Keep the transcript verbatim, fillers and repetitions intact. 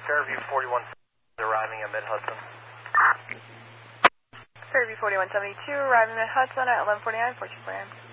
Fairview forty-one arriving at Mid-Hudson. Fairview forty-one seventy-two arriving at Hudson at eleven forty-nine, four two four A M.